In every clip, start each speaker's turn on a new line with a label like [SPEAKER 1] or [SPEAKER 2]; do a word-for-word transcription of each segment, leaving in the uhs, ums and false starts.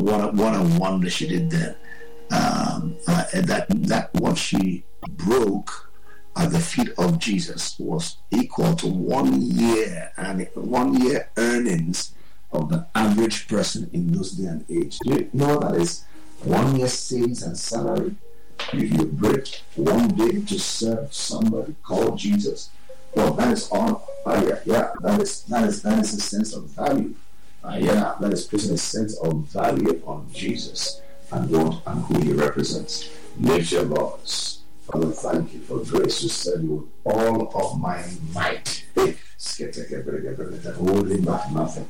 [SPEAKER 1] what a, what a wonder she did there. Um, uh, that that what she broke at the feet of Jesus was equal to one year and one year earnings of the average person in those day and age. Do you know what that is? One year savings and salary. If you break one day to serve somebody called Jesus, well, that is all. Uh, yeah, yeah, that is that is that is a sense of value. Uh, yeah, that is placing a sense of value on Jesus and what and who He represents. Lift your voice. Father, thank you for grace to serve you with all of my might. Holding back nothing.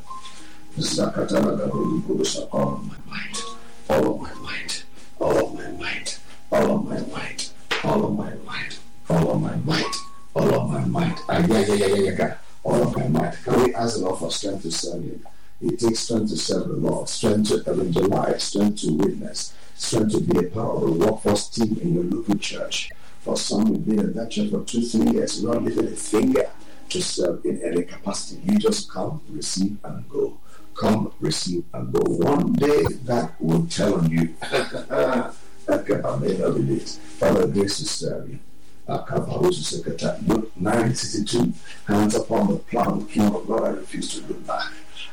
[SPEAKER 1] All of my might, all of my might, all of my might, all of my might, all of my might, all of my might, all of my might. Ah, yeah, yeah, yeah, yeah, yeah. All of my might. Can we ask the Lord for strength to serve Him? It takes strength to serve the Lord, strength to evangelize, strength to witness, strength to be a part of the workforce team in your local church. For some, you've been in that church for two, three years, you're not lifting a finger to serve in any capacity. You just come, receive, and go. Come, receive, and go. One day that will tell on you. That I may not be it. Father, grace to serve you. Luke nine sixty-two. Hands upon the plow, King of God, I refuse to look back.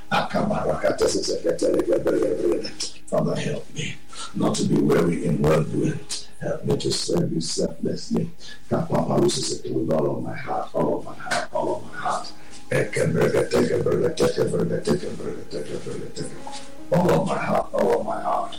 [SPEAKER 1] Father, help me not to be weary in well doing. Help me to serve you selflessly. With all of my heart, all of my heart, all of my heart. All of my heart, all of my heart.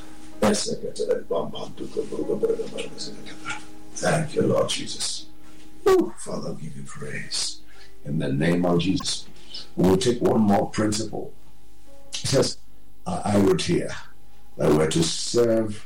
[SPEAKER 1] Thank you, Lord Jesus. Ooh, Father, I'll give you praise. In the name of Jesus. We will take one more principle. It says, uh, I wrote here that we're to serve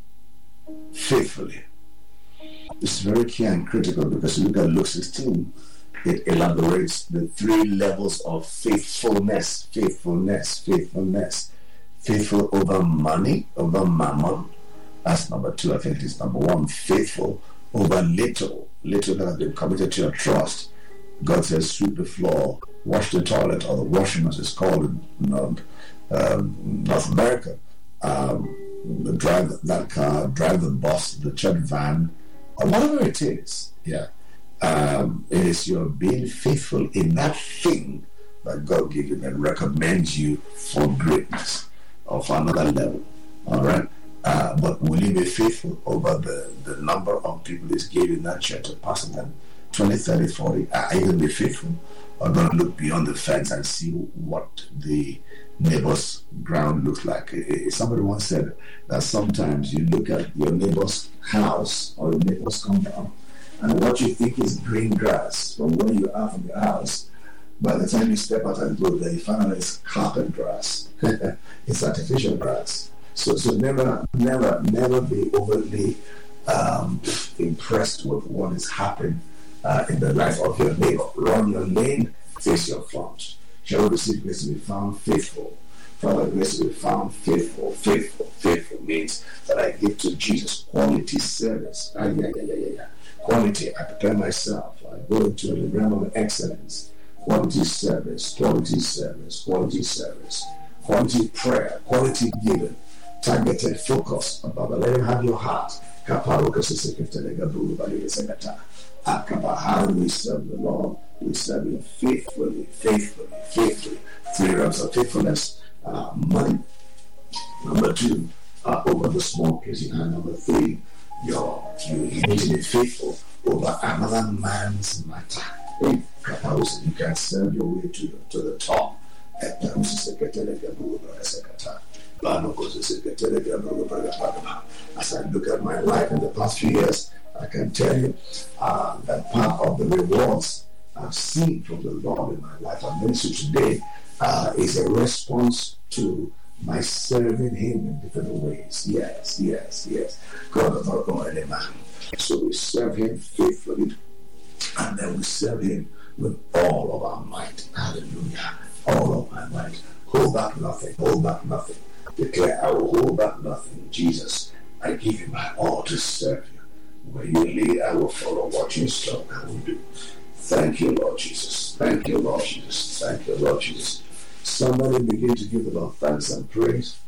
[SPEAKER 1] faithfully. This is very key and critical because you look at Luke sixteen, it elaborates the three levels of faithfulness, faithfulness, faithfulness. Faithful over money, over mammon. That's number two. I think it is number one. Faithful over little, little that has been committed to your trust. God says, sweep the floor, wash the toilet, or the washroom as it's called in um, um, North America. Um, drive that car, drive the bus, the church van, or whatever it is. Yeah. Um, it is your being faithful in that thing that God gives you and recommends you for greatness or for another level. All right. Uh, but will you be faithful over the, the number of people He's given that church to pass them twenty, thirty, forty? Are you going to be faithful? Or going to look beyond the fence and see what the neighbor's ground looks like? Somebody once said that sometimes you look at your neighbor's house or your neighbor's compound, and what you think is green grass from where you are from your house, by the time you step out and go there, you find out it's carpet grass. It's artificial grass. So, so never, never, never be overly um, impressed with what is happening uh, in the life of your neighbor. Run your lane, face your front. Shall we receive grace to be found faithful? Father, grace to be found faithful. Faithful, faithful means that I give to Jesus quality service. Ah, yeah, yeah, yeah, yeah, yeah. Quality, I prepare myself. I go into the realm of excellence. Quality service, quality service, quality service, quality prayer, quality giving. Targeted focus about the let Him have your heart. How do we serve the Lord? We serve Him faithfully, faithfully, faithfully. Three realms of faithfulness. Uh, money. Number two, uh, over the small case you have. Number three, your you, you need to be faithful over another man's matter. Hey, you can serve your way to, to the top. As I look at my life in the past few years, I can tell you uh, that part of the rewards I've seen from the Lord in my life and ministry today uh, is a response to my serving Him in different ways. Yes, yes, yes. God of our own man. So we serve Him faithfully, and then we serve Him with all of our might. Hallelujah. All of my might. Hold back nothing. Hold back nothing. Declare, I will hold back nothing. Jesus, I give you my all to serve you. Where you lead, I will follow. What you stop, I will do. Thank you, Lord Jesus. Thank you, Lord Jesus. Thank you, Lord Jesus. Somebody begin to give the Lord thanks and praise.